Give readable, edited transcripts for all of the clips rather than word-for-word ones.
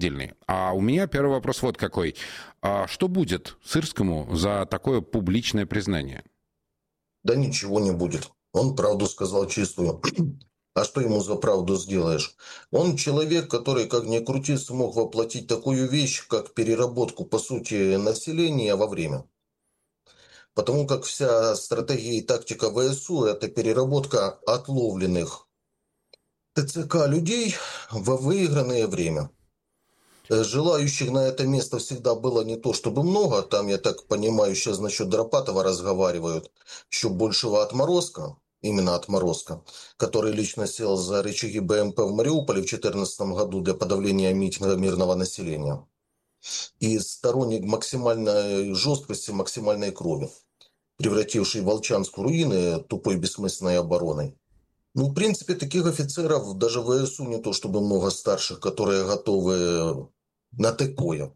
отдельный. А у меня первый вопрос вот какой. Что будет Сырскому за такое публичное признание? Да ничего не будет. Он правду сказал чистую. А что ему за правду сделаешь? Он человек, который, как ни крути, смог воплотить такую вещь, как переработку, по сути, населения во время. Потому как вся стратегия и тактика ВСУ – это переработка отловленных ТЦК людей во выигранное время. Желающих на это место всегда было не то чтобы много. Там, я так понимаю, сейчас насчет Драпатова разговаривают. Еще большего отморозка, именно отморозка, который лично сел за рычаги БМП в Мариуполе в 2014 году для подавления митинга мирного населения. И сторонник максимальной жесткости, максимальной крови, превративший Волчанск в руины тупой бессмысленной обороной. Ну, в принципе, таких офицеров даже в ВСУ не то чтобы много старших, которые готовы на такое.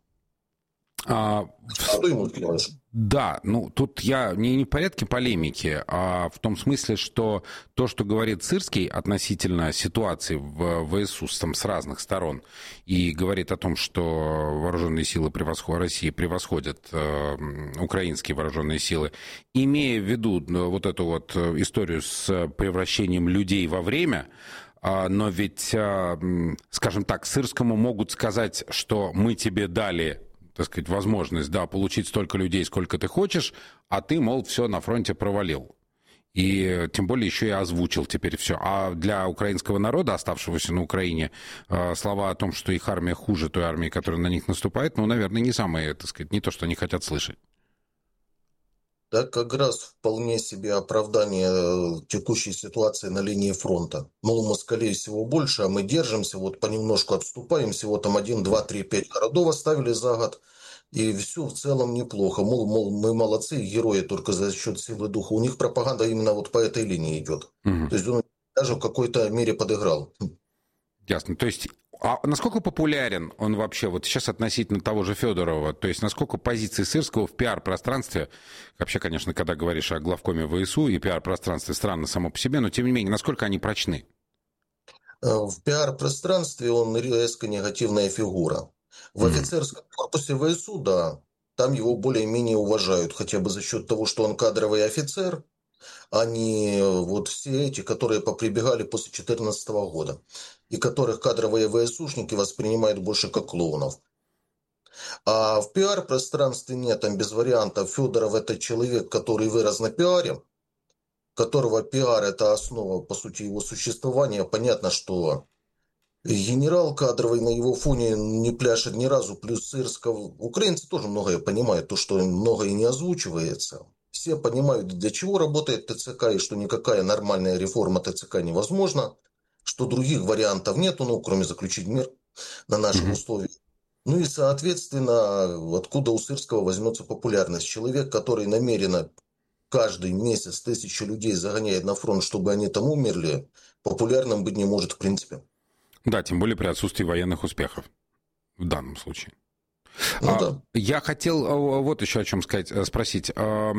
Что ему делаешь? Да, ну тут я не в порядке полемики, а в том смысле, что то, что говорит Сырский относительно ситуации в ВСУ там, с разных сторон, и говорит о том, что вооруженные силы России превосходят украинские вооруженные силы, имея в виду вот эту вот историю с превращением людей во время, но ведь, скажем так, Сырскому могут сказать, что мы тебе дали, так сказать, возможность, да, получить столько людей, сколько ты хочешь, а ты, мол, все на фронте провалил. И тем более еще и озвучил теперь все. А для украинского народа, оставшегося на Украине, слова о том, что их армия хуже той армии, которая на них наступает, ну, наверное, не самое, так сказать, не то, что они хотят слышать. Да, как раз вполне себе оправдание текущей ситуации на линии фронта. Мол, москалей всего больше, а мы держимся, вот понемножку отступаем, всего там 1, 2, 3, 5 городов оставили за год, и все в целом неплохо. Мол, мы молодцы, герои только за счет силы духа. У них пропаганда именно вот по этой линии идет. Угу. То есть он даже в какой-то мере подыграл. Ясно. То есть, а насколько популярен он вообще вот сейчас относительно того же Федорова? То есть, насколько позиции Сырского в пиар-пространстве, вообще, конечно, когда говоришь о главкоме ВСУ и пиар-пространстве, странно само по себе, но тем не менее, насколько они прочны? В пиар-пространстве он резко негативная фигура. В офицерском корпусе ВСУ, да, там его более-менее уважают, хотя бы за счет того, что он кадровый офицер, а не вот все эти, которые поприбегали после 2014 года, и которых кадровые ВСУшники воспринимают больше как клоунов. А в пиар-пространстве нет, там без вариантов. Федоров – это человек, который вырос на пиаре, которого пиар – это основа, по сути, его существования. Понятно, что генерал кадровый на его фоне не пляшет ни разу, плюс Сырского. Украинцы тоже многое понимают, то, что многое не озвучивается. Все понимают, для чего работает ТЦК, и что никакая нормальная реформа ТЦК невозможна, что других вариантов нету, ну, кроме заключить мир на наших условиях. Ну и, соответственно, откуда у Сырского возьмется популярность? Человек, который намеренно каждый месяц 1000 людей загоняет на фронт, чтобы они там умерли, популярным быть не может в принципе. Да, тем более при отсутствии военных успехов в данном случае. Ну, да. Я хотел вот еще о чем спросить.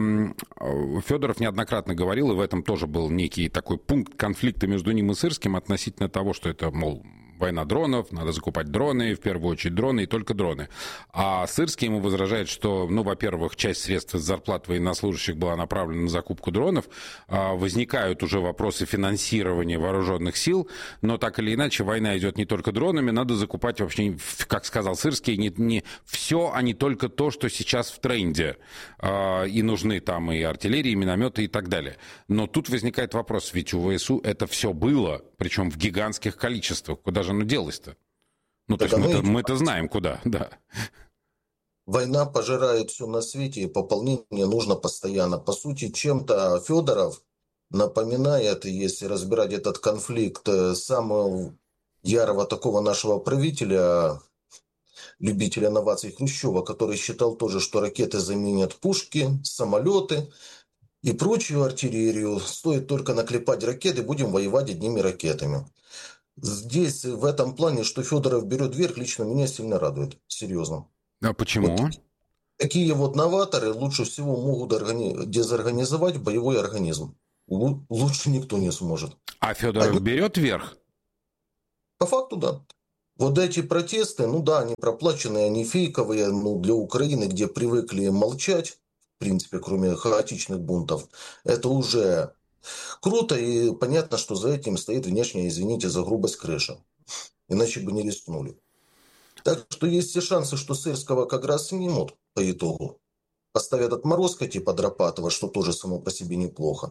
Федоров неоднократно говорил, и в этом тоже был некий такой пункт конфликта между ним и Сырским относительно того, что это, мол, война дронов, надо закупать дроны, в первую очередь дроны и только дроны. А Сырский ему возражает, что, ну, во-первых, часть средств из зарплат военнослужащих была направлена на закупку дронов, возникают уже вопросы финансирования вооруженных сил, но так или иначе война идет не только дронами, надо закупать вообще, как сказал Сырский, не все, а не только то, что сейчас в тренде. И нужны там и артиллерия, и минометы, и так далее. Но тут возникает вопрос, ведь у ВСУ это все было, причем в гигантских количествах. Куда же оно делось-то? Ну, так то есть мы-то знаем, куда, да. Война пожирает все на свете, и пополнение нужно постоянно. По сути, чем-то Федоров напоминает, если разбирать этот конфликт, самого ярого такого нашего правителя, любителя новаций Хрущева, который считал тоже, что ракеты заменят пушки, самолеты и прочую артиллерию. Стоит только наклепать ракеты, будем воевать одними ракетами. Здесь, в этом плане, что Федоров берет верх, лично меня сильно радует. Серьезно. А почему? Вот такие вот новаторы лучше всего могут дезорганизовать боевой организм. Лучше никто не сможет. А Федоров берет верх? По факту, да. Вот эти протесты, ну да, они проплаченные, они фейковые, ну для Украины, где привыкли молчать, в принципе, кроме хаотичных бунтов, это уже круто, и понятно, что за этим стоит внешняя, извините за грубость, крыша. Иначе бы не рискнули. Так что есть все шансы, что Сырского как раз снимут по итогу. Поставят отморозка типа Дропатова, что тоже само по себе неплохо.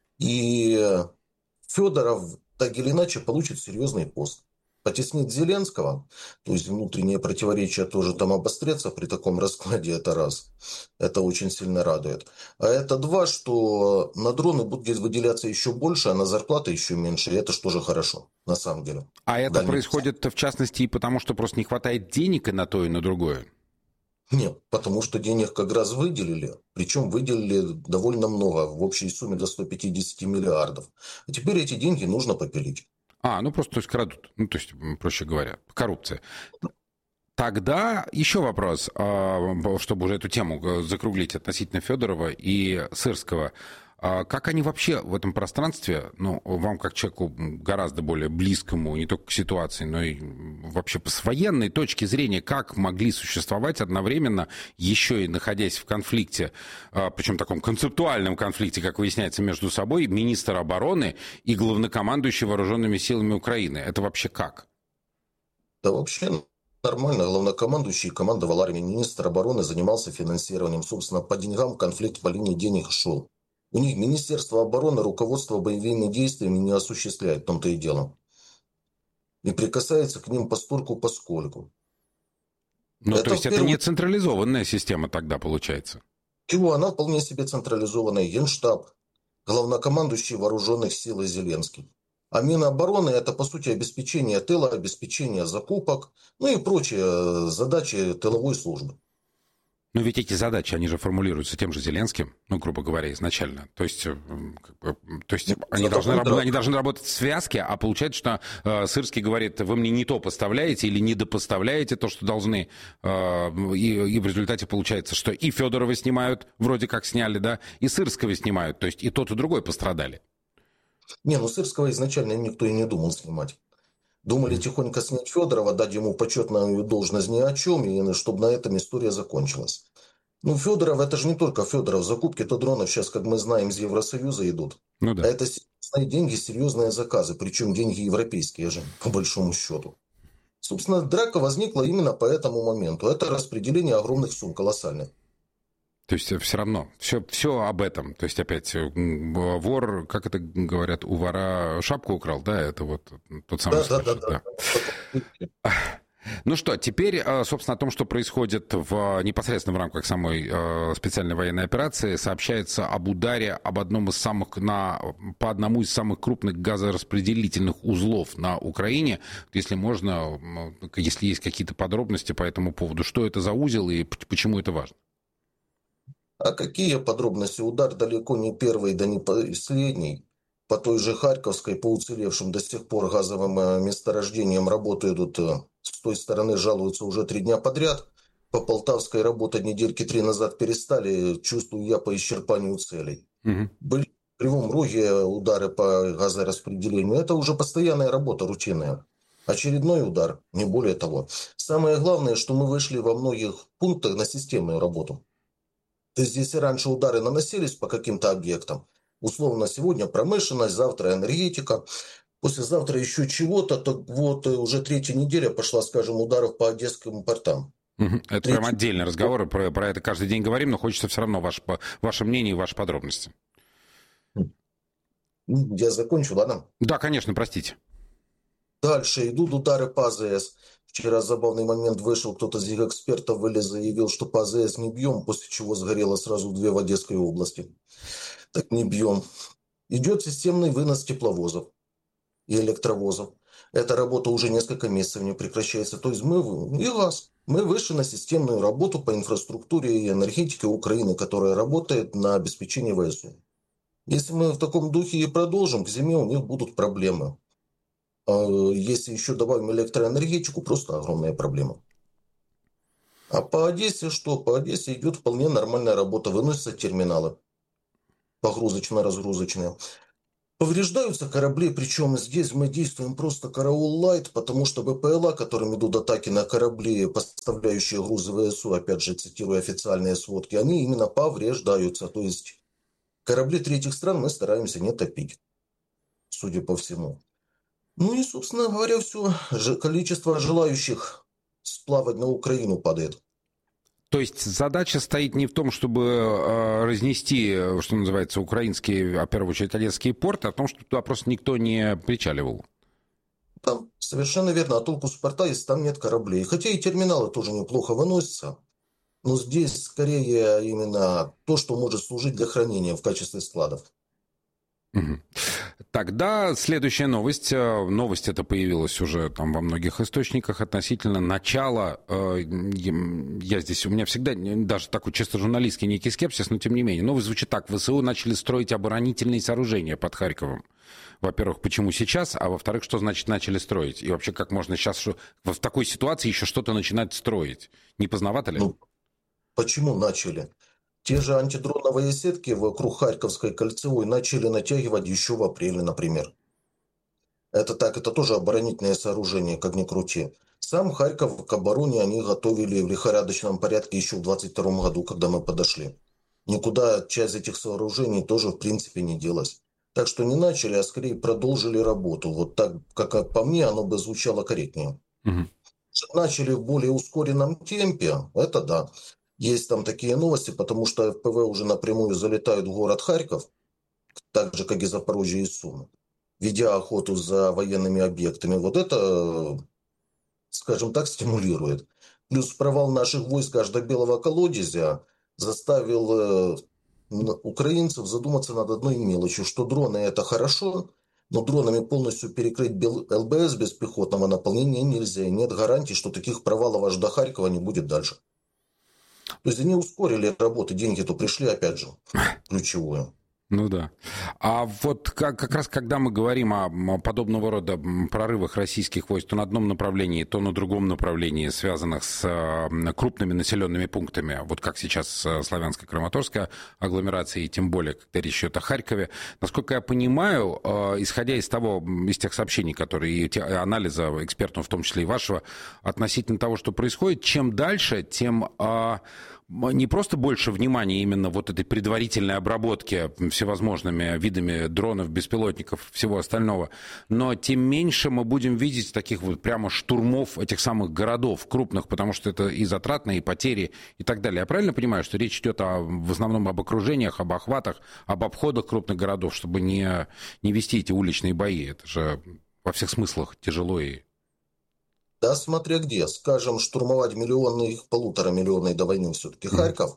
И Федоров так или иначе получит серьезный пост. Потеснит Зеленского, то есть внутренние противоречия тоже там обострятся при таком раскладе, это раз. Это очень сильно радует. А это два, что на дроны будет выделяться еще больше, а на зарплаты еще меньше. И это же тоже хорошо, на самом деле. А это происходит, в частности, и потому, что просто не хватает денег и на то, и на другое? Нет, потому что денег как раз выделили, причем выделили довольно много, в общей сумме до 150 миллиардов. А теперь эти деньги нужно попилить. Ну просто, то есть, крадут, ну, то есть, проще говоря, коррупция. Тогда еще вопрос, чтобы уже эту тему закруглить относительно Федорова и Сырского. Как они вообще в этом пространстве, ну, вам как человеку гораздо более близкому не только к ситуации, но и вообще с военной точки зрения, как могли существовать одновременно, еще и находясь в конфликте, причем таком концептуальном конфликте, как выясняется, между собой, министр обороны и главнокомандующий вооруженными силами Украины? Это вообще как? Да вообще нормально. Главнокомандующий командовал армией. Министр обороны занимался финансированием. Собственно, по деньгам конфликт по линии денег шел. У них Министерство обороны руководство боевыми действиями не осуществляет, в том-то и дело. И прикасается к ним постольку поскольку. Ну, то Это есть в это первую не централизованная система тогда получается? очередь, она вполне себе централизованная. Генштаб, главнокомандующий вооруженных сил и Зеленский. А Минобороны – это, по сути, обеспечение тыла, обеспечение закупок, ну и прочие задачи тыловой службы. Но ведь эти задачи, они же формулируются тем же Зеленским, ну, грубо говоря, изначально. То есть, они должны работать в связке, а получается, что Сырский говорит, вы мне не то поставляете или недопоставляете то, что должны, и в результате получается, что и Федорова снимают, вроде как сняли, да, и Сырского снимают, то есть и тот, и другой пострадали. Не, ну Сырского изначально никто и не думал снимать. Думали тихонько снять Федорова, дать ему почетную должность ни о чем, и чтобы на этом история закончилась. Ну, Федоров, это же не только Федоров. Закупки-то дронов сейчас, как мы знаем, из Евросоюза идут. Ну А да. это серьезные деньги, серьезные заказы, причем деньги европейские же, по большому счету. Собственно, драка возникла именно по этому моменту. Это распределение огромных сумм, колоссальных. То есть все равно, все об этом. То есть опять вор, как это говорят, у вора шапку украл, да, это вот тот самый случай. Да. Ну что, теперь, собственно, о том, что происходит непосредственно в рамках самой специальной военной операции, сообщается об ударе по одному из самых крупных газораспределительных узлов на Украине. Если можно, если есть какие-то подробности по этому поводу, что это за узел и почему это важно? А какие подробности? Удар далеко не первый, да не последний. По той же Харьковской, по уцелевшим до сих пор газовым месторождениям работают с той стороны, жалуются уже 3 дня подряд. По Полтавской работать недельки 3 назад перестали, чувствую я, по исчерпанию целей. Угу. Были в Кривом Роге удары по газораспределению. Это уже постоянная работа, рутинная. Очередной удар, не более того. Самое главное, что мы вышли во многих пунктах на системную работу. То есть, если раньше удары наносились по каким-то объектам, условно сегодня промышленность, завтра энергетика, послезавтра еще чего-то, то вот уже 3-я неделя пошла, скажем, ударов по одесским портам. Это прям отдельный разговор, про это каждый день говорим, но хочется все равно ваше мнение и ваши подробности. Я закончу, ладно? Да, конечно, простите. Дальше идут удары по АЗС. Вчера забавный момент вышел, кто-то из экспертов вылез, заявил, что по АЗС не бьем, после чего сгорело сразу 2 в Одесской области. Так не бьем. Идет системный вынос тепловозов и электровозов. Эта работа уже несколько месяцев не прекращается. То есть мы вышли на системную работу по инфраструктуре и энергетике Украины, которая работает на обеспечение ВСУ. Если мы в таком духе и продолжим, к зиме у них будут проблемы. Если еще добавим электроэнергетику, просто огромная проблема. А по Одессе что? По Одессе идет вполне нормальная работа. Выносятся терминалы. Погрузочно-разгрузочные. Повреждаются корабли, причем здесь мы действуем просто караул лайт, потому что БПЛА, которым идут атаки на корабли, поставляющие грузы ВСУ, опять же, цитирую официальные сводки, они именно повреждаются. То есть корабли третьих стран мы стараемся не топить, судя по всему. Ну и, собственно говоря, все. Количество желающих сплавать на Украину падает. То есть задача стоит не в том, чтобы разнести, что называется, украинские, а в первую очередь, одесские порты, а в том, что туда просто никто не причаливал. Там совершенно верно. А толку с порта, если там нет кораблей. Хотя и терминалы тоже неплохо выносятся. Но здесь скорее именно то, что может служить для хранения в качестве складов. Угу. Тогда следующая новость. Новость эта появилась уже там во многих источниках относительно начала. Я здесь, у меня всегда даже такой чисто журналистский некий скепсис, но тем не менее. Новость звучит так. ВСУ начали строить оборонительные сооружения под Харьковом. Во-первых, почему сейчас, а во-вторых, что значит начали строить? И вообще, как можно сейчас в такой ситуации еще что-то начинать строить? Не поздновато ли? Ну, почему начали? Те же антидроновые сетки вокруг Харьковской кольцевой начали натягивать еще в апреле, например. Это так, это тоже оборонительное сооружение, как ни крути. Сам Харьков к обороне они готовили в лихорадочном порядке еще в 22 году, когда мы подошли. Никуда часть этих сооружений тоже в принципе не делась. Так что не начали, а скорее продолжили работу. Вот так, как по мне, оно бы звучало корректнее. Угу. Начали в более ускоренном темпе, это да. Есть там такие новости, потому что ФПВ уже напрямую залетают в город Харьков, так же, как и Запорожье и Сумы, ведя охоту за военными объектами. Вот это, скажем так, стимулирует. Плюс провал наших войск аж до белого колодезя заставил украинцев задуматься над одной мелочью, что дроны это хорошо, но дронами полностью перекрыть ЛБС без пехотного наполнения нельзя. И нет гарантий, что таких провалов аж до Харькова не будет дальше. То есть они ускорили работу, деньги-то пришли, опять же, ключевое. Ну да. А вот как раз когда мы говорим о подобного рода прорывах российских войск то на одном направлении, то на другом направлении, связанных с крупными населенными пунктами, вот как сейчас славянско-краматорская агломерация, и тем более, когда речь идет о Харькове, насколько я понимаю, исходя из тех сообщений, которые, и анализа экспертов, в том числе и вашего, относительно того, что происходит, чем дальше, тем не просто больше внимания именно вот этой предварительной обработке всевозможными видами дронов, беспилотников, всего остального, но тем меньше мы будем видеть таких вот прямо штурмов этих самых городов крупных, потому что это и затратные, и потери, и так далее. Я правильно понимаю, что речь идет в основном об окружениях, об охватах, об обходах крупных городов, чтобы не вести эти уличные бои? Это же во всех смыслах тяжело и... Да, смотря где. Скажем, штурмовать миллионный, 1,5 миллиона до войны все-таки Харьков,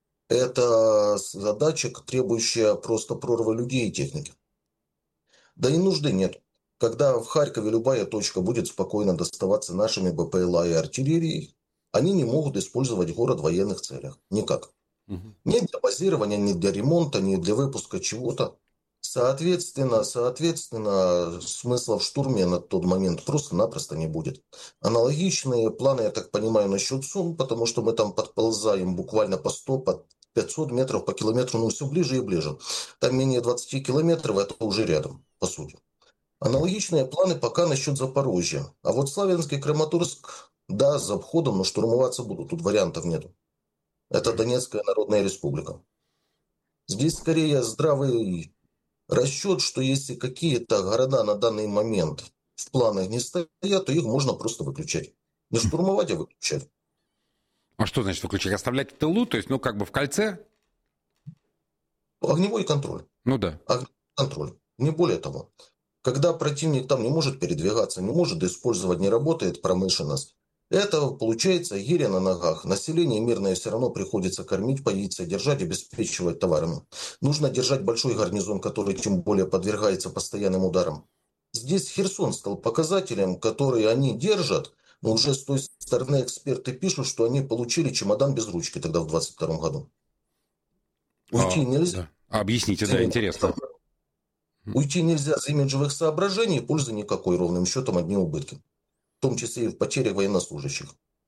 это задача, требующая просто прорыва людей и техники. Да и нужды нет. Когда в Харькове любая точка будет спокойно доставаться нашими БПЛА и артиллерией, они не могут использовать город в военных целях. Никак. Ни для базирования, ни для ремонта, ни для выпуска чего-то. Соответственно, смысла в штурме на тот момент просто-напросто не будет. Аналогичные планы, я так понимаю, насчет Сум, потому что мы там подползаем буквально по 100, по 500 метров, по километру, ну все ближе и ближе. Там менее 20 километров, это уже рядом, по сути. Аналогичные планы пока насчет Запорожья. А вот Славянский Краматорск, да, за обходом, но штурмоваться будут, тут вариантов нет. Это Донецкая Народная Республика. Здесь скорее здравый расчет, что если какие-то города на данный момент в планах не стоят, то их можно просто выключать. Не штурмовать, а выключать. А что значит выключать? Оставлять в тылу, то есть, ну, как бы в кольце? Огневой контроль. Ну да. Огневой контроль. Не более того. Когда противник там не может передвигаться, не может использовать, не работает промышленность, это получается гиря на ногах. Население мирное все равно приходится кормить, поить, содержать, обеспечивать товарами. Нужно держать большой гарнизон, который тем более подвергается постоянным ударам. Здесь Херсон стал показателем, который они держат, но уже с той стороны эксперты пишут, что они получили чемодан без ручки тогда в 22 году. Уйти нельзя. Да. Объясните, да, интересно. Уйти нельзя с имиджевых соображений, пользы никакой, ровным счетом одни убытки. В том числе и в потерях военнослужащих.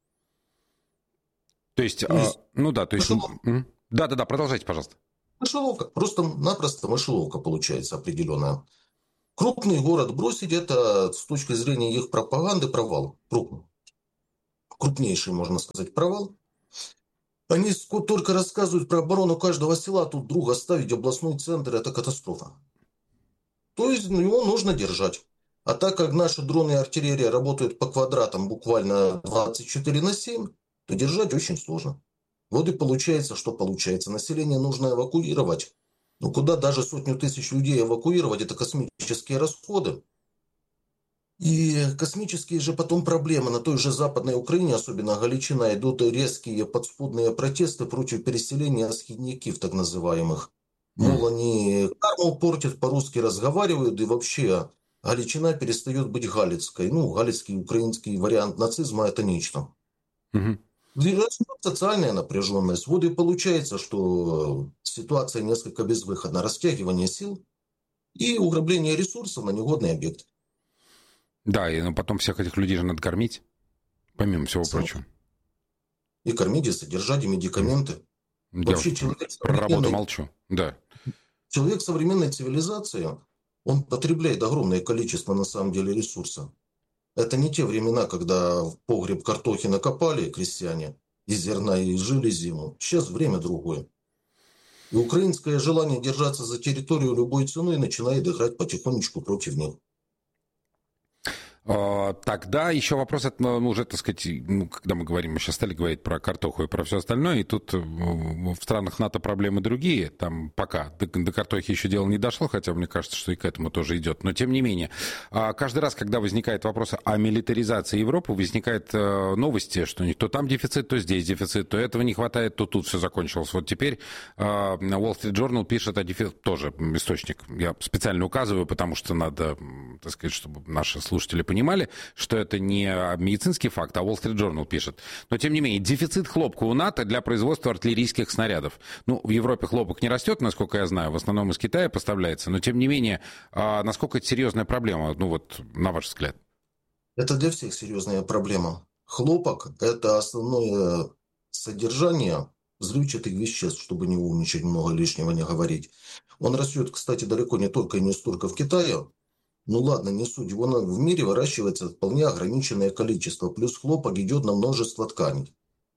То есть, ну да, то есть... Да, продолжайте, пожалуйста. Мышеловка, просто-напросто мышеловка получается определенная. Крупный город бросить – это с точки зрения их пропаганды провал. Крупный. Крупнейший, можно сказать, провал. Они только рассказывают про оборону каждого села, а тут вдруг оставить областной центр – это катастрофа. То есть его нужно держать. А так как наши дроны и артиллерия работают по квадратам буквально 24/7, то держать очень сложно. Вот и получается, что получается. Население нужно эвакуировать. Ну куда даже 100 000 людей эвакуировать, это космические расходы. И космические же потом проблемы. На той же Западной Украине, особенно Галичина, идут резкие подспудные протесты против переселения схидников, так называемых. Мол, они карму портят, по-русски разговаривают, и вообще Галичина перестает быть галицкой. Ну, галицкий украинский вариант нацизма – это нечто. Мгм. Растет социальная напряженность. Вот и получается, что ситуация несколько безвыходна. Растягивание сил и угробление ресурсов на негодный объект. Да, и потом всех этих людей же надо кормить, помимо всего прочего. И кормить, и содержать, и медикаменты. Я Вообще уж про работу молчу. Да. человек современной цивилизации, он потребляет огромное количество на самом деле ресурсов. Это не те времена, когда в погреб картохи накопали крестьяне из зерна и жили зиму. Сейчас время другое. И украинское желание держаться за территорию любой ценой начинает играть потихонечку против них. Тогда еще вопрос, это уже, так сказать, когда мы говорим, мы сейчас стали говорить про картоху и про все остальное, и тут в странах НАТО проблемы другие, там пока до картохи еще дело не дошло, хотя мне кажется, что и к этому тоже идет, но тем не менее, каждый раз, когда возникает вопрос о милитаризации Европы, возникают новости, что то там дефицит, то здесь дефицит, то этого не хватает, то тут все закончилось. Вот теперь Wall Street Journal пишет о дефиците, тоже источник, я специально указываю, потому что надо, так сказать, чтобы наши слушатели понимали, что это не медицинский факт, а Wall Street Journal пишет. Но, тем не менее, дефицит хлопка у НАТО для производства артиллерийских снарядов. Ну, в Европе хлопок не растет, насколько я знаю, в основном из Китая поставляется, но, тем не менее, насколько это серьезная проблема, ну, вот, на ваш взгляд? Это для всех серьезная проблема. Хлопок – это основное содержание взрывчатых веществ, чтобы не умничать, много лишнего не говорить. Он растет, кстати, далеко не только и не столько в Китае. Ну ладно, не суть. Его в мире выращивается вполне ограниченное количество. Плюс хлопок идет на множество тканей.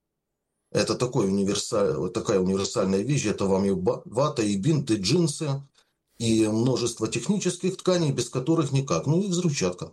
Это такая универсальная вещь. Это вам и вата, и бинт, и джинсы, и множество технических тканей, без которых никак. Ну и взрывчатка.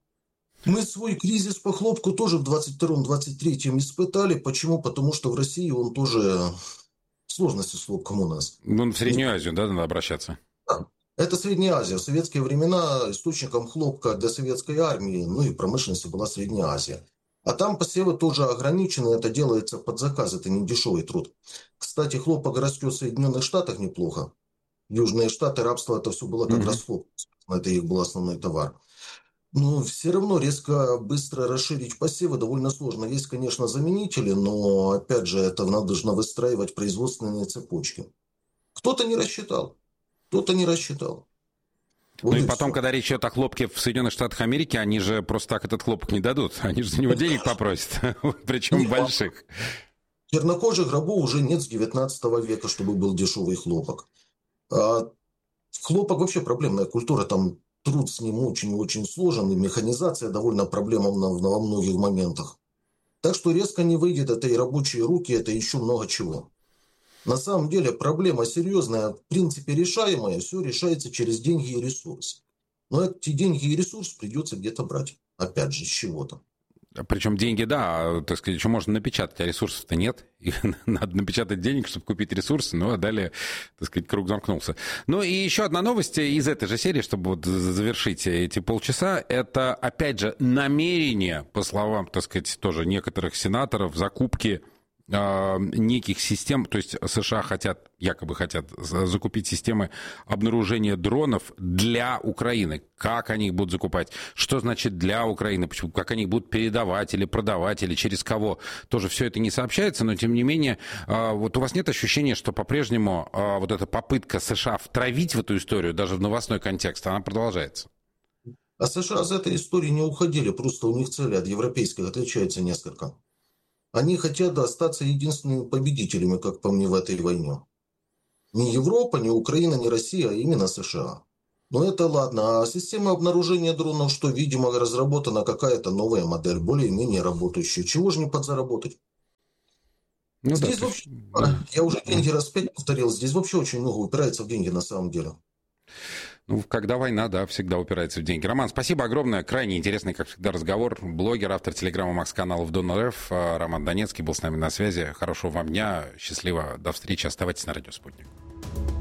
Мы свой кризис по хлопку тоже в 22-23 испытали. Почему? Потому что в России он тоже сложности с хлопком у нас. Ну, в Среднюю Азию, да, надо обращаться? Да. Это Средняя Азия. В советские времена источником хлопка для советской армии, ну и промышленности была Средняя Азия. А там посевы тоже ограничены, это делается под заказ, это не дешевый труд. Кстати, хлопок растет в Соединенных Штатах неплохо. Южные Штаты, рабство, это все было как раз хлопок. Это их был основной товар. Но все равно резко, быстро расширить посевы довольно сложно. Есть, конечно, заменители, но, опять же, это нужно выстраивать производственные цепочки. Кто-то не рассчитал. Кто-то не рассчитал. Вот ну и и потом, все. когда речь идет о хлопке в Соединенных Штатах Америки, они же просто так этот хлопок не дадут. Они же за него денег попросят, причем больших. Чернокожих рабов уже нет с 19 века, чтобы был дешевый хлопок. А хлопок вообще проблемная культура. Там труд с ним очень-очень сложен, и механизация довольно проблемна во многих моментах. Так что резко не выйдет, это и рабочие руки, это еще много чего. На самом деле проблема серьезная, в принципе решаемая, все решается через деньги и ресурсы. Но эти деньги и ресурсы придется где-то брать, опять же, с чего-то. Причем деньги, да, так сказать, еще можно напечатать, а ресурсов-то нет. И надо напечатать денег, чтобы купить ресурсы, ну а далее, так сказать, круг замкнулся. Ну и еще одна новость из этой же серии, чтобы вот завершить эти полчаса, это, опять же, намерение, по словам, так сказать, тоже некоторых сенаторов, закупки неких систем, то есть США якобы хотят закупить системы обнаружения дронов для Украины. Как они их будут закупать? Что значит для Украины? Почему? Как они их будут передавать или продавать, или через кого? Тоже все это не сообщается, но тем не менее, вот у вас нет ощущения, что по-прежнему вот эта попытка США втравить в эту историю, даже в новостной контекст, она продолжается? А США из этой истории не уходили, просто у них цели от европейских отличаются несколько. Они хотят остаться единственными победителями, как по мне, в этой войне. Не Европа, не Украина, не Россия, а именно США. Ну это ладно. А система обнаружения дронов, что, видимо, разработана какая-то новая модель, более-менее работающая. Чего же не подзаработать? Ну да, Здесь то есть... вообще, Да. я уже деньги раз 5 повторил, здесь вообще очень много упирается в деньги на самом деле. Ну, когда война, да, всегда упирается в деньги. Роман, спасибо огромное. Крайне интересный, как всегда, разговор. Блогер, автор телеграмма Макс-каналов Дон.РФ Роман Донецкий был с нами на связи. Хорошего вам дня, счастливо, до встречи. Оставайтесь на Радио Спутник.